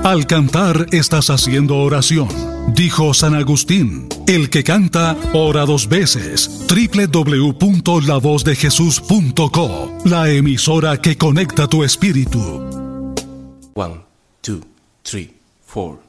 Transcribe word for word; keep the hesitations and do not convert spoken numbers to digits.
Al cantar estás haciendo oración. Dijo San Agustín, el que canta, ora dos veces. doble u doble u doble u punto la voz de jesús punto co, la emisora que conecta tu espíritu. One, two, three, four.